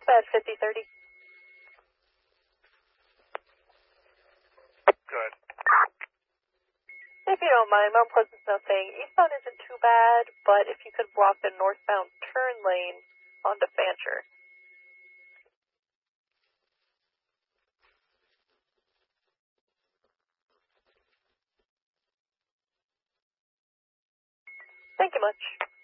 About 50-30. Good. If you don't mind, Mount Pleasant's now saying eastbound isn't too bad, but if you could block the northbound turn lane onto Fancher. Thank you much.